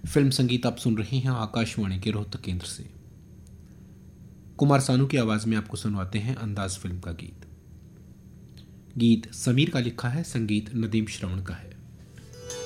Film संगीत आप सुन रहे हैं आकाशवाणी के रोहतक केंद्र से। कुमार सानू की आवाज में आपको सुनवाते हैं अंदाज फिल्म का गीत। गीत समीर का लिखा है, संगीत नदीम श्रवण का है।